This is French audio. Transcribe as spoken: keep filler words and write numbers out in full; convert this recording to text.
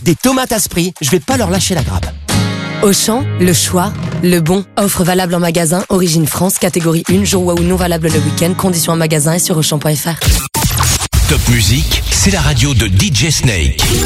des tomates à Spry, je vais pas leur lâcher la grappe. Auchan, le choix, le bon. Offre valable en magasin, Origine France, catégorie un, jour ou non valable le week-end. Conditions en magasin et sur auchan point f r. Top Music, c'est la radio de D J Snake.